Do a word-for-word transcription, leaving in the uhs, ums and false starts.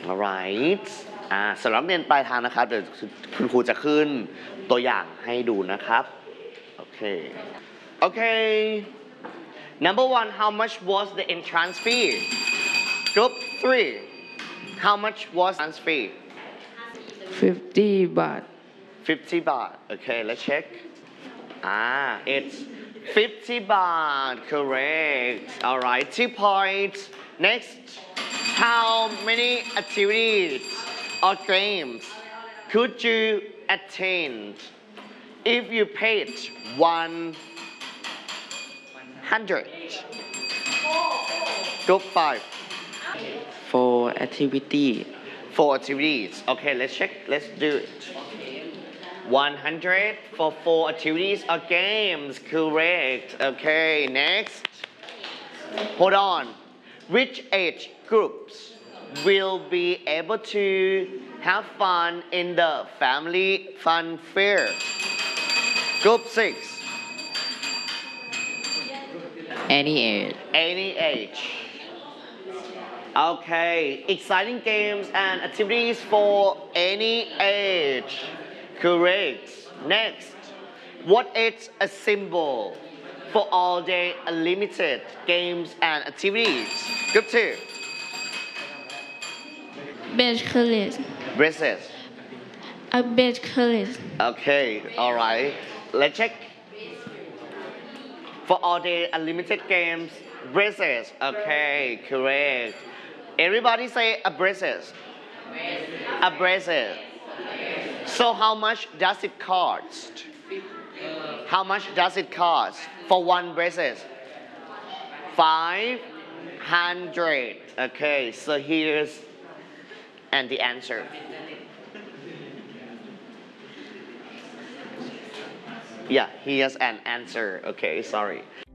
alright อ่าสำหรับเรียนปลายทางนะครับเดี๋ยวคุณครูจะขึ้นตัวอย่างให้ดูนะครับโอเคโอเค number one how much was the entrance fee group three how much was entrance fee fifty บาท fifty บาท okay let's check ah it's fifty บาท correct alright two points next how many activities or games could you attend if you paid one hundred group five for activity four activities okay let's check let's do it one hundred for four activities or games correct okay next hold on which age groups will be able to have fun in the family fun fair group six any age any age okay exciting games and activities for any age correct next what is a symbol for all day unlimited games and activities group two Bench college. braces A bench college. okay all right let's check for all day unlimited games braces okay correct everybody say a braces a braces so how much does it cost how much does it cost for one braces five hundred okay so here's and the answer yeah here's an answer okay sorry